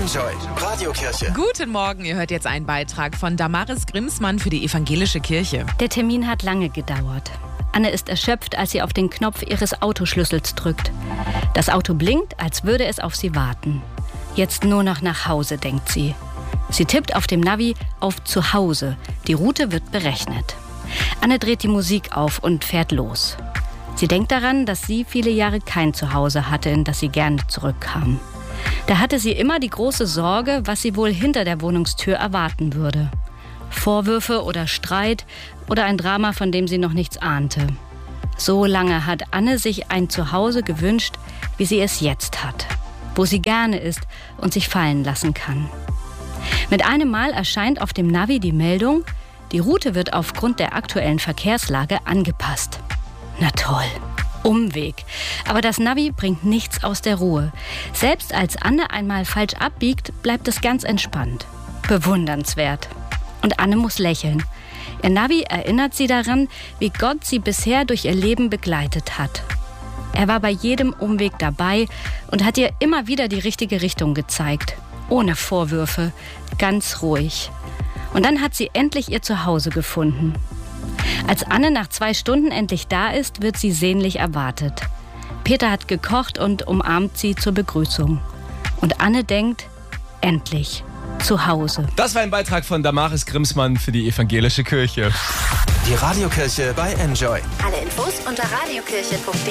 Enjoy Radiokirche. Guten Morgen, ihr hört jetzt einen Beitrag von Damaris Grimsmann für die Evangelische Kirche. Der Termin hat lange gedauert. Anne ist erschöpft, als sie auf den Knopf ihres Autoschlüssels drückt. Das Auto blinkt, als würde es auf sie warten. Jetzt nur noch nach Hause, denkt sie. Sie tippt auf dem Navi auf Zuhause. Die Route wird berechnet. Anne dreht die Musik auf und fährt los. Sie denkt daran, dass sie viele Jahre kein Zuhause hatte, in das sie gerne zurückkam. Da hatte sie immer die große Sorge, was sie wohl hinter der Wohnungstür erwarten würde. Vorwürfe oder Streit oder ein Drama, von dem sie noch nichts ahnte. So lange hat Anne sich ein Zuhause gewünscht, wie sie es jetzt hat. Wo sie gerne ist und sich fallen lassen kann. Mit einem Mal erscheint auf dem Navi die Meldung, die Route wird aufgrund der aktuellen Verkehrslage angepasst. Na toll, Umweg. Aber das Navi bringt nichts aus der Ruhe. Selbst als Anne einmal falsch abbiegt, bleibt es ganz entspannt. Bewundernswert. Und Anne muss lächeln. Ihr Navi erinnert sie daran, wie Gott sie bisher durch ihr Leben begleitet hat. Er war bei jedem Umweg dabei und hat ihr immer wieder die richtige Richtung gezeigt. Ohne Vorwürfe, ganz ruhig. Und dann hat sie endlich ihr Zuhause gefunden. Als Anne nach 2 Stunden endlich da ist, wird sie sehnlich erwartet. Peter hat gekocht und umarmt sie zur Begrüßung. Und Anne denkt, endlich, zu Hause. Das war ein Beitrag von Damaris Grimsmann für die Evangelische Kirche. Die Radiokirche bei Enjoy. Alle Infos unter radiokirche.de.